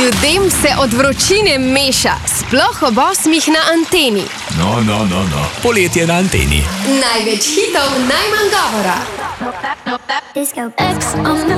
Ljudem se od vročine meša, sploh ob 8 na anteni. No. Poletje na anteni. Največ hitov, najmanj govora. Disco X on the